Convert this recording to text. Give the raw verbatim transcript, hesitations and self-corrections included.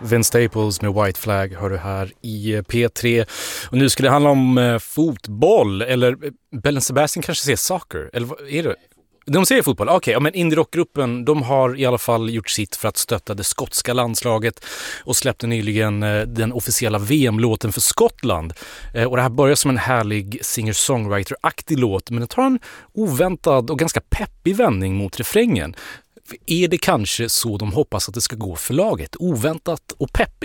Vince Staples med White Flag hör du här i P tre. Och nu skulle det handla om eh, fotboll, eller Bell and Sebastian kanske säger soccer, eller vad är det? De säger fotboll, okej, okay, ja, men indie-rockgruppen, de har i alla fall gjort sitt för att stötta det skotska landslaget och släppte nyligen eh, den officiella V M-låten för Skottland. Eh, och det här börjar som en härlig singer-songwriter-aktig låt, men det tar en oväntad och ganska peppig vändning mot refrängen. Är det kanske så de hoppas att det ska gå för laget? Oväntat och peppigt?